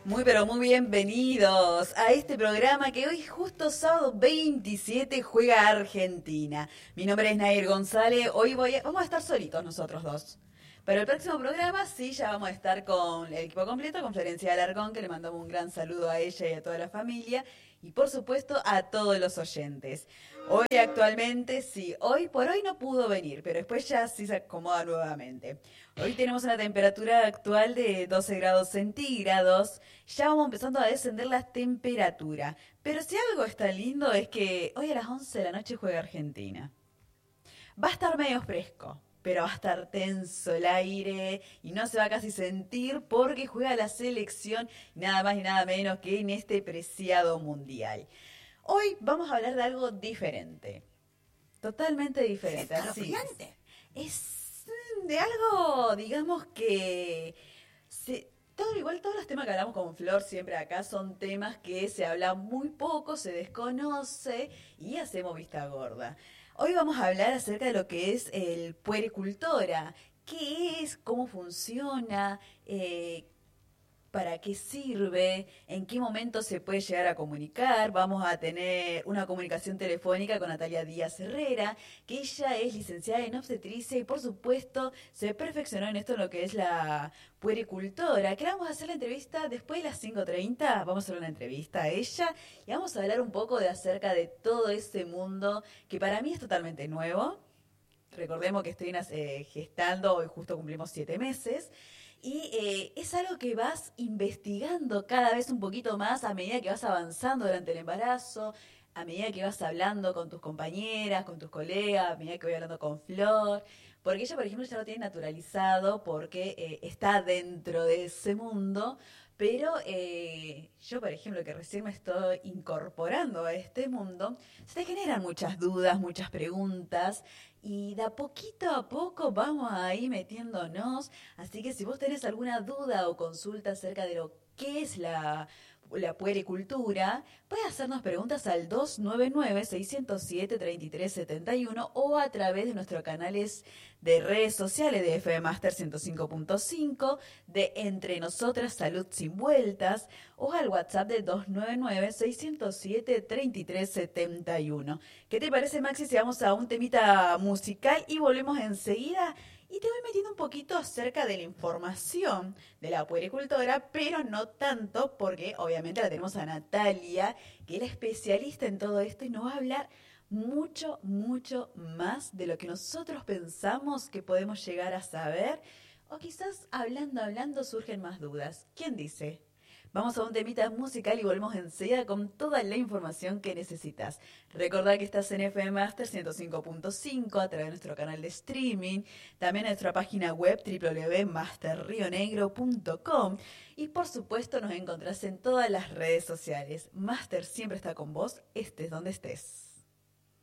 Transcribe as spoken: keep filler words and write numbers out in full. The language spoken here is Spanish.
Muy pero muy bienvenidos a este programa que hoy justo sábado veintisiete juega Argentina. Mi nombre es Nair González, hoy voy a- vamos a estar solitos nosotros dos. Pero el próximo programa sí, ya vamos a estar con el equipo completo, con Florencia Alarcón, que le mandamos un gran saludo a ella y a toda la familia, y por supuesto a todos los oyentes. Hoy actualmente sí, hoy por hoy no pudo venir, pero después ya sí se acomoda nuevamente. Hoy tenemos una temperatura actual de doce grados centígrados, ya vamos empezando a descender la temperatura. Pero si algo está lindo es que hoy a las once de la noche juega Argentina. Va a estar medio fresco, pero va a estar tenso el aire y no se va a casi sentir porque juega la selección nada más y nada menos que en este preciado mundial. Hoy vamos a hablar de algo diferente, totalmente diferente. Así Escalofriante. es mm, de algo, digamos que se, todo igual todos los temas que hablamos con Flor siempre acá son temas que se habla muy poco, se desconoce y hacemos vista gorda. Hoy vamos a hablar acerca de lo que es el puericultora, qué es, cómo funciona, eh, para qué sirve, en qué momento se puede llegar a comunicar. Vamos a tener una comunicación telefónica con Natalia Díaz Herrera, que ella es licenciada en obstetricia y por supuesto se perfeccionó en esto en lo que es la puericultora, que vamos a hacer la entrevista después de las cinco treinta, vamos a hacer una entrevista a ella y vamos a hablar un poco de acerca de todo ese mundo que para mí es totalmente nuevo. Recordemos que estoy eh, gestando, hoy justo cumplimos siete meses, y eh, es algo que vas investigando cada vez un poquito más a medida que vas avanzando durante el embarazo, a medida que vas hablando con tus compañeras, con tus colegas, a medida que voy hablando con Flor, porque ella, por ejemplo, ya lo tiene naturalizado porque eh, está dentro de ese mundo, pero eh, yo, por ejemplo, que recién me estoy incorporando a este mundo, se te generan muchas dudas, muchas preguntas, y de a poquito a poco vamos ahí metiéndonos. Así que si vos tenés alguna duda o consulta acerca de lo que es la, la puericultura, puedes hacernos preguntas al dos nueve nueve, seis cero siete, tres tres siete uno o a través de nuestros canales de redes sociales de F M Master ciento cinco punto cinco, de Entre Nosotras Salud Sin Vueltas o al WhatsApp de dos nueve nueve, seis cero siete, tres tres siete uno. ¿Qué te parece, Maxi, si vamos a un temita musical y volvemos enseguida? Y te voy metiendo un poquito acerca de la información de la puericultora, pero no tanto porque obviamente la tenemos a Natalia, que es la especialista en todo esto y nos va a hablar mucho, mucho más de lo que nosotros pensamos que podemos llegar a saber, o quizás hablando, hablando surgen más dudas. ¿Quién dice? Vamos a un temita musical y volvemos enseguida con toda la información que necesitas. Recordá que estás en F M Master ciento cinco punto cinco a través de nuestro canal de streaming, también en nuestra página web doble u doble u doble u punto master rio negro punto com y por supuesto nos encontrás en todas las redes sociales. Master siempre está con vos, estés donde estés.